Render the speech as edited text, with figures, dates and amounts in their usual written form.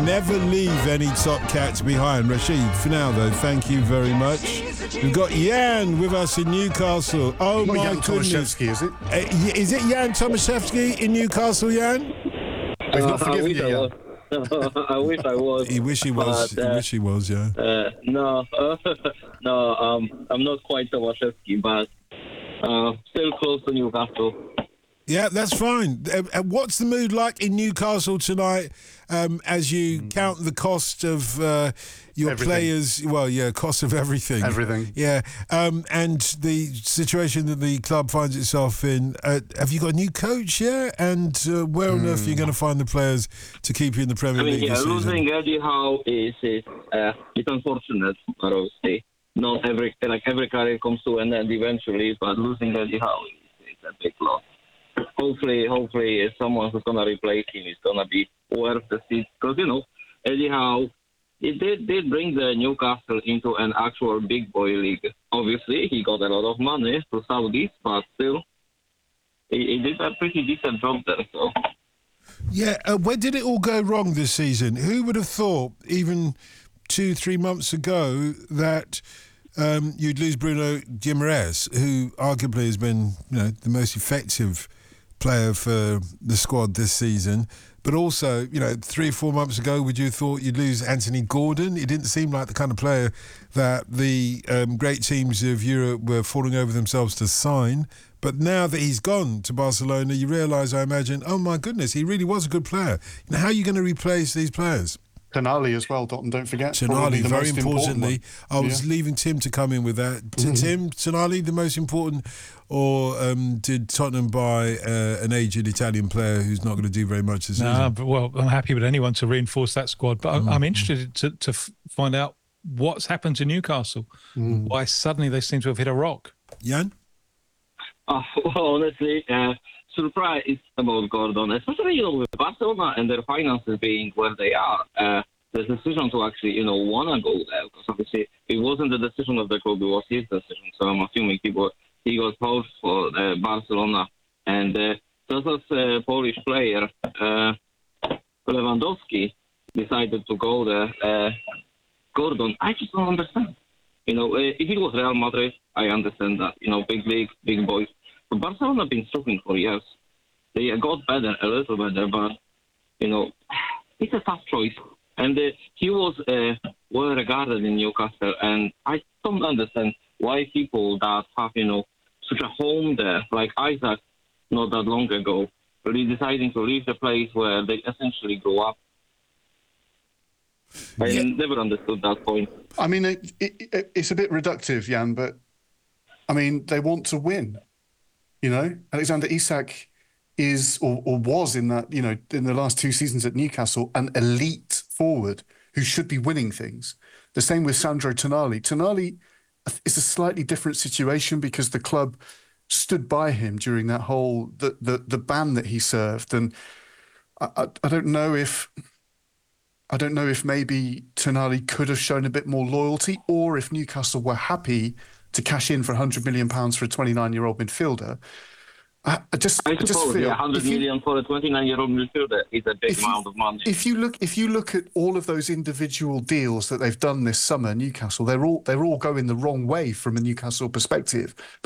never leave any top cats behind. Rashid, for now though, thank you very much. We've got Jan with us in Newcastle. Oh Not my Jan goodness. Tomaszewski, is it? Is it Jan Tomaszewski in Newcastle, Jan? We've not forgiven you, Jan. I wish I was. He wish he was. But, he wish he was, yeah. No, I'm not quite Tomaszewski, but still close to Newcastle. Yeah, that's fine. What's the mood like in Newcastle tonight as you count the cost of your everything. players? Well, yeah, cost of everything. Everything. Yeah, and the situation that the club finds itself in. Have you got a new coach yet? And where on earth are you going to find the players to keep you in the Premier League this season? Losing Eddie Howe is it's unfortunate, obviously. Not every career comes to an end eventually, but losing Eddie Howe is a big loss. Hopefully, someone who's gonna replace him is gonna be worth the seat. Because Eddie Howe, it did bring the Newcastle into an actual big boy league. Obviously, he got a lot of money to Saudis, but still, he did a pretty decent job there. So. Yeah, where did it all go wrong this season? Who would have thought, even 2-3 months ago, that you'd lose Bruno Guimaraes, who arguably has been, the most effective player for the squad this season. But also, 3 or 4 months ago, would you have thought you'd lose Anthony Gordon? He didn't seem like the kind of player that the great teams of Europe were falling over themselves to sign. But now that he's gone to Barcelona, you realise, I imagine, oh my goodness, he really was a good player. How are you going to replace these players? Tonali as well, Dotton, don't forget. Tonali, very importantly. I was leaving Tim to come in with that. Tim, Tonali, the most important, or did Tottenham buy an aged Italian player who's not going to do very much this season? Well, I'm happy with anyone to reinforce that squad, but I'm interested to find out what's happened to Newcastle. Why suddenly they seem to have hit a rock. Jan? Honestly, surprise about Gordon, especially with Barcelona and their finances being where they are. The decision to actually want to go there, because obviously it wasn't the decision of the club, it was his decision. So I'm assuming he got called for Barcelona, and just as a Polish player, Lewandowski decided to go there. Gordon, I just don't understand. If it was Real Madrid, I understand that. Big league, big boys. But Barcelona have been struggling for years. They got better, a little better, but, it's a tough choice. And he was well regarded in Newcastle, and I don't understand why people that have, such a home there, like Isaac, not that long ago, really deciding to leave the place where they essentially grew up. I never understood that point. I mean, it's a bit reductive, Jan, but, they want to win. Alexander Isak is or was in that, in the last 2 seasons at Newcastle, an elite forward who should be winning things. The same with Sandro Tonali. Tonali is a slightly different situation because the club stood by him during that whole the ban that he served, and I don't know if maybe Tonali could have shown a bit more loyalty, or if Newcastle were happy to cash in for £100 million for a 29-year-old midfielder. I suppose 100 million for a 29-year-old midfielder is a big amount of money. If you look at all of those individual deals that they've done this summer, Newcastle, they're all going the wrong way from a Newcastle perspective. But